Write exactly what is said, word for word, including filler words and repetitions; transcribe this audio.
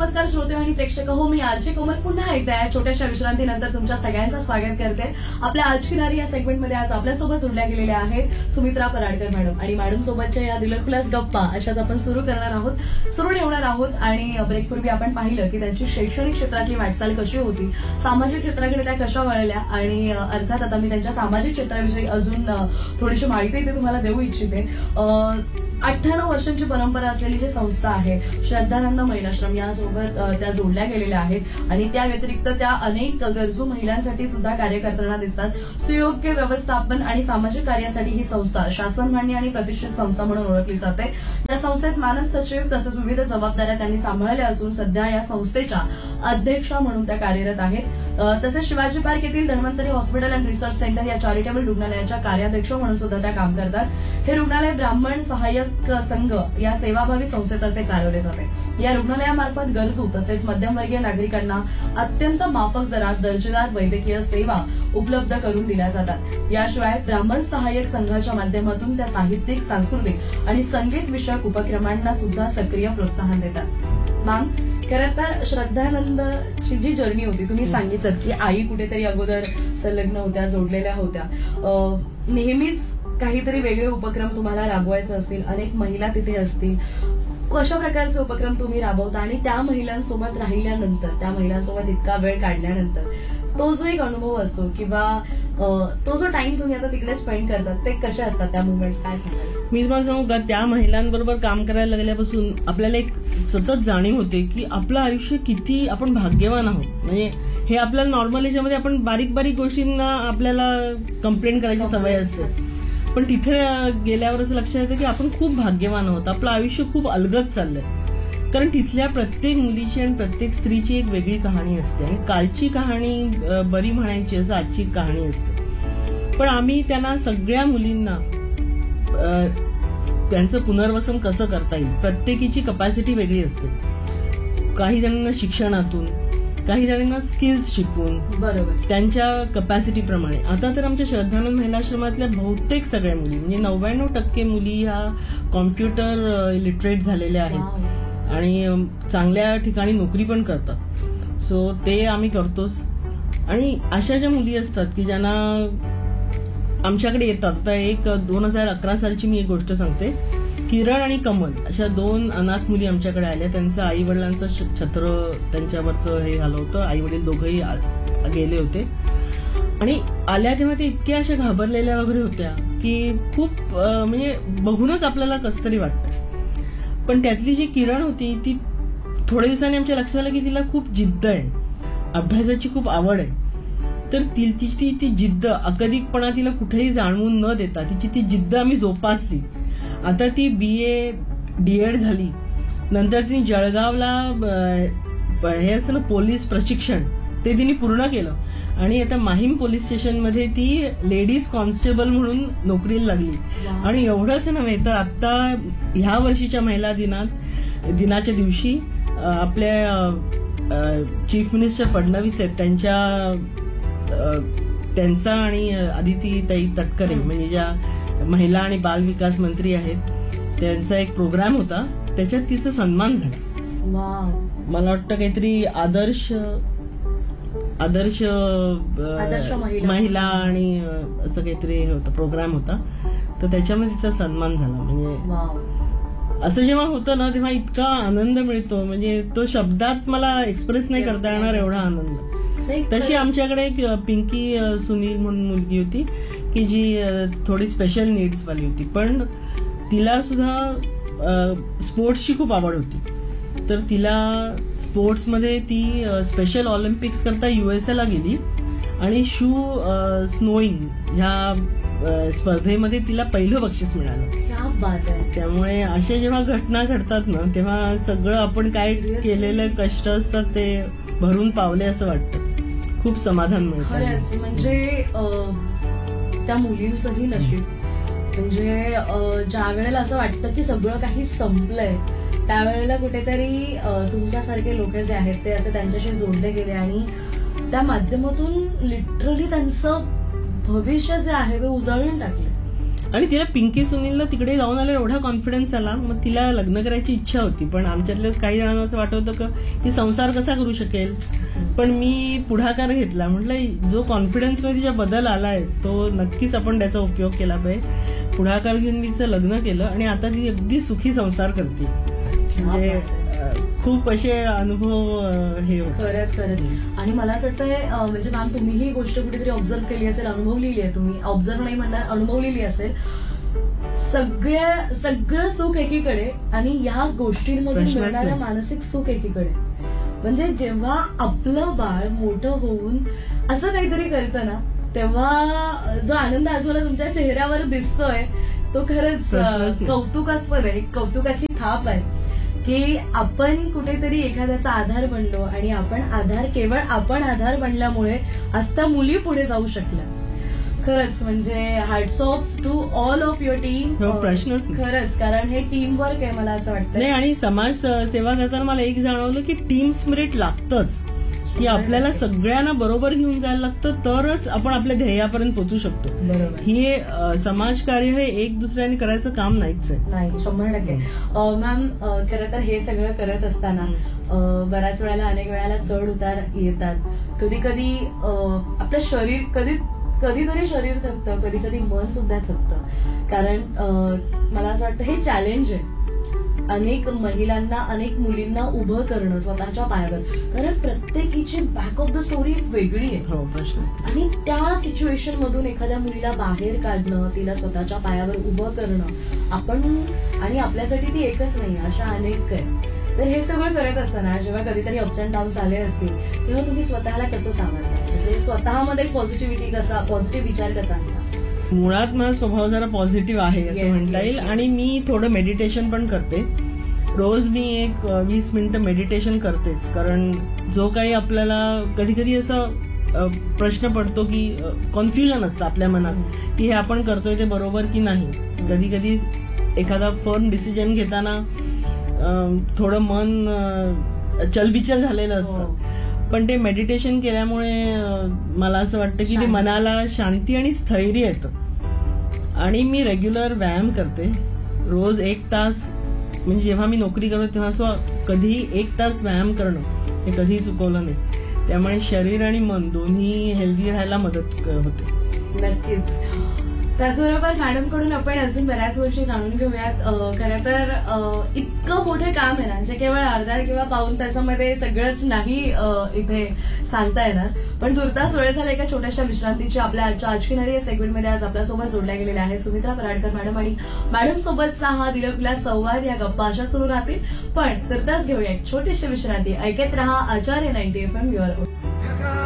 नमस्कार श्रोते आणि प्रेक्षक हो, मी आरजे कोमल पुन्हा एकदा या छोट्याशा विश्रांतीनंतर तुमच्या सगळ्यांचं स्वागत करते. आपल्या आज की नारी या सेगमेंटमध्ये आज आपल्यासोबत जोडल्या गेलेल्या आहेत सुमित्रा पराडकर मॅडम आणि मॅडम सोबतच्या या दिलखुलास गप्पा अशाच आपण सुरू करणार आहोत सुरू ठेवणार आहोत. आणि ब्रेकपूर्वी आपण पाहिलं की त्यांची शैक्षणिक क्षेत्रातली वाटचाल कशी होती, सामाजिक क्षेत्राकडे त्या कशा वळल्या आणि अर्थात आता मी त्यांच्या सामाजिक क्षेत्राविषयी अजून थोडीशी माहिती ते तुम्हाला देऊ इच्छिते. अठ्ठ्याण्णव वर्षांची परंपरा असलेली जी संस्था आहे श्रद्धानंद महिलाश्रम यासोबत त्या जोडल्या गेलेल्या आहेत आणि त्या व्यतिरिक्त त्या अनेक गरजू महिलांसाठी सुद्धा कार्य करताना दिसतात. सुयोग्य व्यवस्थापन आणि सामाजिक कार्यासाठी ही संस्था शासनमान्य आणि प्रतिष्ठित संस्था म्हणून ओळखली जाते. त्या संस्थेत मानद सचिव तसंच विविध जबाबदाऱ्या त्यांनी सांभाळल्या असून सध्या या संस्थेच्या अध्यक्षा म्हणून त्या कार्यरत आहेत. तसेच शिवाजी पार्क येथील Dhanvantari hospital and research centre या चॅरिटेबल रुग्णालयाच्या कार्याध्यक्ष म्हणून सुद्धा त्या काम करतात. हे रुग्णालय ब्राह्मण सहाय्यक संघ या सेवाभावी संस्थेतर्फे चालवले जाते. या रुग्णालयामार्फत गरजू तसेच मध्यमवर्गीय नागरिकांना अत्यंत माफक दरात दर्जेदार वैद्यकीय सेवा उपलब्ध करून दिल्या जातात. याशिवाय ब्राह्मण सहाय्यक संघाच्या माध्यमातून त्या साहित्यिक, सांस्कृतिक आणि संगीत विषयक उपक्रमांना सुद्धा सक्रिय प्रोत्साहन देतात. मॅम, खरं तर श्रद्धानंदची जी जर्नी होती तुम्ही सांगितलं की आई कुठेतरी अगोदर संलग्न होत्या, जोडलेल्या होत्या. नेहमीच काहीतरी वेगळे उपक्रम तुम्हाला राबवायचे असतील, अनेक महिला तिथे असतील, अशा प्रकारचे उपक्रम तुम्ही राबवता आणि त्या महिलांसोबत राहिल्यानंतर, त्या महिलांसोबत इतका वेळ काढल्यानंतर तो जो एक अनुभव असतो किंवा तो जो टाइम तुम्ही आता तिकडे स्पेंड करतात ते कसे असतात त्या मुवमेंट्स, काय सांगाल? मी तुम्हाला सांगू का, त्या महिलांबरोबर काम करायला लागल्यापासून आपल्याला एक सतत जाणीव होते की आपलं आयुष्य किती आपण भाग्यवान आहोत. म्हणजे हे आपल्याला नॉर्मल याच्यामध्ये आपण बारीक बारीक गोष्टींना आपल्याला कंप्लेंट करायची सवय असते, पण तिथे गेल्यावरच लक्षात येतं की आपण खूप भाग्यवान आहोत. आपलं आयुष्य खूप अलगद चाललंय, कारण तिथल्या प्रत्येक मुलीची आणि प्रत्येक स्त्रीची एक वेगळी कहाणी असते आणि कालची कहाणी बरी म्हणायची असं आजची कहाणी असते. पण आम्ही त्यांना सगळ्या मुलींना त्यांचं पुनर्वसन कसं करता येईल, प्रत्येकीची कपॅसिटी वेगळी असते. काही जणांना शिक्षणातून, काही जणांना स्किल्स शिकवून, बरोबर, त्यांच्या कपॅसिटीप्रमाणे. आता तर आमच्या श्रद्धानंद महिलाश्रमातल्या बहुतेक सगळ्या मुली म्हणजे नव्याण्णव टक्के मुली ह्या कॉम्प्युटर लिटरेट झालेल्या आहेत आणि चांगल्या ठिकाणी नोकरी पण करतात. सो ते आम्ही करतोच. आणि अशा ज्या मुली असतात की ज्यांना आमच्याकडे येतात, आता एक दोन हजार अकरा सालची मी एक गोष्ट सांगते. किरण आणि कमल अशा दोन अनाथ मुली आमच्याकडे आल्या. त्यांचं आई वडिलांचं छत्र त्यांच्यावरचं हे झालं होतं. आई वडील दोघंही गेले होते आणि आल्या तेव्हा ते इतक्या अशा घाबरलेल्या वगैरे होत्या की खूप म्हणजे बघूनच आपल्याला कसं तरी वाटतं. पण त्यातली जी किरण होती ती थोड्या दिवसांनी आमच्या लक्षात आलं की तिला खूप जिद्द आहे, अभ्यासाची खूप आवड आहे. तर ती तिची ती जिद्द अकदिकपणा तिला कुठेही जाणवून न देता तिची ती जिद्द आम्ही जोपासली. आता ती बी ए डी एड झाली, नंतर तिने जळगावला हे असतं ना पोलीस प्रशिक्षण, ते तिने पूर्ण केलं आणि आता माहीम पोलीस स्टेशनमध्ये ती लेडीज कॉन्स्टेबल म्हणून नोकरीला लागली. आणि एवढंच नव्हे तर आता ह्या वर्षीच्या महिला दिनात दिनाच्या दिवशी आपल्या चीफ मिनिस्टर फडणवीस आहेत त्यांच्या त्यांचा आणि अदितीताई तटकरे म्हणजे ज्या महिला आणि बाल विकास मंत्री आहेत त्यांचा एक प्रोग्राम होता, त्याच्यात तिचा सन्मान झाला. मला वाटतं काहीतरी आदर्श आदर्श महिला आणि असं काहीतरी हे होतं प्रोग्राम होता, तर त्याच्यामध्ये तिचा सन्मान झाला. म्हणजे असं जेव्हा होतं ना तेव्हा इतका आनंद मिळतो, म्हणजे तो शब्दात मला एक्सप्रेस नाही करता येणार एवढा आनंद. तशी आमच्याकडे एक पिंकी सुनील म्हणून मुलगी होती की जी थोडी स्पेशल नीड्स वाली होती, पण तिला सुद्धा स्पोर्ट्सची खूप आवड होती. तर तिला स्पोर्ट्समध्ये ती स्पेशल ऑलिम्पिक्स करता युएसए ला गेली आणि शू स्नोईंग ह्या स्पर्धेमध्ये तिला पहिलं बक्षीस मिळालं. त्यामुळे अशा जेव्हा घटना घडतात ना तेव्हा सगळं आपण काय केलेलं कष्ट असतात ते भरून पावले असं वाटतं. खूप समाधान मिळतं. म्हणजे त्या मुलींचंही नशीब, म्हणजे ज्या वेळेला असं वाटतं की सगळं काही संपलंय त्यावेळेला कुठेतरी तुमच्यासारखे लोक जे आहेत ते असे त्यांच्याशी जोडले गेले आणि त्या माध्यमातून लिटरली त्यांचं भविष्य जे आहे ते उजळून टाकले. आणि तिला पिंकी सुनीलला तिकडे जाऊन आल्यावर एवढा कॉन्फिडन्स आला, मग तिला लग्न करायची इच्छा होती. पण आमच्यातल्याच काही जणांना असं वाटत होतं की संसार कसा करू शकेल. पण मी पुढाकार घेतला, म्हटलं जो कॉन्फिडन्स मध्ये तिच्या बदल आलाय तो नक्कीच आपण त्याचा उपयोग केला पाहिजे. पुढाकार घेऊन तिचं लग्न केलं आणि आता ती अगदी सुखी संसार करते. म्हणजे खूप असे अनुभव हे होते. खरंच खरंच. आणि मला असं वाटतंय म्हणजे मॅम तुम्ही ही गोष्ट कुठेतरी ऑब्झर्व केली असेल, अनुभवलेली आहे तुम्ही, ऑब्झर्व नाही म्हणणार अनुभवलेली असेल. सगळ्या सगळं सुख एकीकडे आणि ह्या गोष्टींमधून मिळणारं मानसिक सुख एकीकडे. म्हणजे जेव्हा आपलं बाळ मोठं होऊन असं काहीतरी करतं ना, तेव्हा जो आनंद आजूला तुमच्या चेहऱ्यावर दिसतोय तो खरंच कौतुकास्पद आहे, कौतुकाची थाप आहे की आपण कुठेतरी एखाद्याचा आधार बनलो आणि आपण आधार केवळ आपण आधार बनल्यामुळे आज त्या मुली पुढे जाऊ शकल्या. खरंच म्हणजे hats off to all of your team. प्रश्नच खरंच, कारण हे टीम वर्क आहे मला असं वाटतं. नाही, आणि समाज सेवा करताना मला एक जाणवलं की टीम स्पिरिट लागतंच, की आपल्याला सगळ्यांना बरोबर घेऊन जायला लागतं तरच आपण आपल्या ध्येयापर्यंत पोहोचू शकतो. बरोबर. हे समाजकार्य हे एक दुसऱ्याने करायचं काम नाहीच आहे. नाही, शंभर टक्के. मॅम खरं तर हे सगळं करत असताना बऱ्याच वेळेला अनेक वेळेला चढ उतार येतात. कधी कधी आपलं शरीर कधी कधीतरी शरीर थकतं, कधी कधी मन सुद्धा थकतं. कारण मला असं वाटतं हे चॅलेंज आहे अनेक महिलांना, अनेक मुलींना उभं करणं स्वतःच्या पायावर. कारण प्रत्येकीची बॅक ऑफ द स्टोरी वेगळी आहे आणि त्या सिच्युएशन मधून एखाद्या मुलीला बाहेर काढणं, तिला स्वतःच्या पायावर उभं करणं आपण आणि आपल्यासाठी ती एकच नाही, अशा अनेक आहे. तर हे सगळं करत असताना जेव्हा कधीतरी अप्स अँड डाऊन्स आले असतील तेव्हा तुम्ही स्वतःला कसं सांभाळता, म्हणजे स्वतःमध्ये पॉझिटिव्हिटी कसा, पॉझिटिव्ह विचार कसा आणता? मुळात माझा स्वभाव जरा पॉझिटिव्ह आहे असं म्हणता येईल. आणि मी थोडं मेडिटेशन पण करते. रोज मी एक वीस मिनिटं मेडिटेशन करतेच. कारण जो काही आपल्याला कधी कधी असा प्रश्न पडतो की कन्फ्युजन असतं आपल्या मनात की हे आपण करतोय ते बरोबर की नाही. कधी कधी एखादा फर्म डिसिजन घेताना थोडं मन चलबिचल झालेलं असतं. पण ते मेडिटेशन केल्यामुळे मला असं वाटतं की ते मनाला शांती आणि स्थैर्य येतं. आणि मी रेग्युलर व्यायाम करते रोज एक तास. म्हणजे जेव्हा मी नोकरी करतो तेव्हा सुद्धा कधी एक तास व्यायाम करणं हे कधीही चुकवलं नाही. त्यामुळे शरीर आणि मन दोन्ही हेल्दी राहायला मदत होते. नक्कीच. त्याचबरोबर मॅडमकडून आपण अजून बऱ्याच गोष्टी जाणून घेऊयात. खरं तर इतकं मोठं काम आहे ना, जे केवळ अर्धा किंवा पाऊण तासामध्ये सगळंच नाही इथे सांगता येणार. पण तुर्तास वेळ झाला एका छोट्याशा विश्रांतीची. आपल्या आजच्या आज की नारी या सेगमेंटमध्ये आज आपल्यासोबत जोडल्या गेलेल्या आहे सुमित्रा पराडकर मॅडम. आणि मॅडम सोबतचा हा दिलखुलास संवाद, या गप्पा अशा सुरू राहतील. पण तुर्तास घेऊया एक छोटीशी विश्रांती. ऐकत रहा आचार्य नाईन्टी एफ एम युअर.